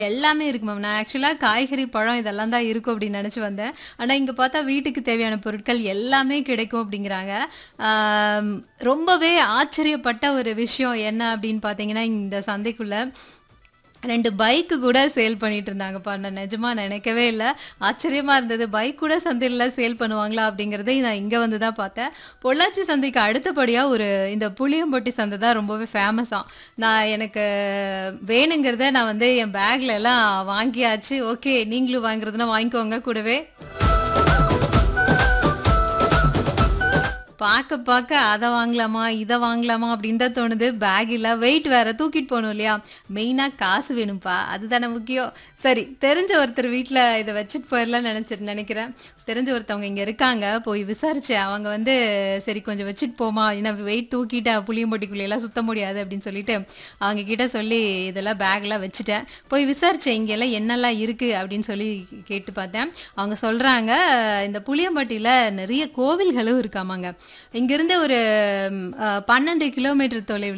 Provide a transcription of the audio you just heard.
எல்லாமே இருக்கு மேம். நான் ஆக்சுவலா காய்கறி, பழம் இதெல்லாம் தான் இருக்கும் அப்படின்னு நெனச்சு வந்தேன். ஆனா இங்க பார்த்தா வீட்டுக்கு தேவையான பொருட்கள் எல்லாமே கிடைக்கும் அப்படிங்கிறாங்க. ஆம், ரொம்பவே ஆச்சரியப்பட்ட ஒரு விஷயம் என்ன அப்படின்னு பார்த்தீங்கன்னா, இந்த சந்தைக்குள்ள 2 பைக்கு கூட சேல் பண்ணிட்டு இருந்தாங்கப்பா. நான் நிஜமா நினைக்கவே இல்ல. ஆச்சரியமா இருந்தது. பைக் கூட சந்தையில சேல் பண்ணுவாங்களா? அப்படிங்கிறதை நான் இங்க வந்து தான் பார்த்தேன். பொள்ளாச்சி சந்தைக்கு அடுத்தபடியா இந்த புளியம்பட்டி சந்தை தான் ரொம்பவே ஃபேமஸாம். எனக்கு வேணுங்கிறத நான் வந்து என் பேக்ல எல்லாம் வாங்கியாச்சு. ஓகே, நீங்களும் வாங்குறதுன்னா வாங்கிக்கோங்க கூடவே. பாக்க பாக்க அத வாங்கலாமா, இத வாங்கலாமா அப்படின்னு தான் தோணுது. பேக் இல்ல, வெயிட் வேற தூக்கிட்டு போணும் இல்லையா? மெயினா காசு வேணும்ப்பா. அதுதானே முக்கியம். சரி, தெரிஞ்ச ஒருத்தர் வீட்ல இத வச்சுட்டு போயிரலாம்னு நெனைக்கிறேன். தெரிஞ்ச ஒருத்தவங்க இங்க இருக்காங்க. போய் விசாரிச்சேன். அவங்க வந்து சரி கொஞ்சம் வச்சுட்டு போமா, ஏன்னா வெயிட் தூக்கிட்டு புளியம்பட்டிக்குள்ளேயெல்லாம் சுத்த முடியாது அப்படின்னு சொல்லிட்டு, அவங்க கிட்ட சொல்லி இதெல்லாம் பேக்லாம் வச்சுட்டேன். போய் விசாரிச்சேன் இங்கெல்லாம் என்னெல்லாம் இருக்கு அப்படின்னு சொல்லி கேட்டு பார்த்தேன். அவங்க சொல்றாங்க, இந்த புளியம்பட்டியில நெறைய கோவில்களும் இருக்காமாங்க. இங்கிருந்து ஒரு 12 கிலோமீட்டர் தொலைவுல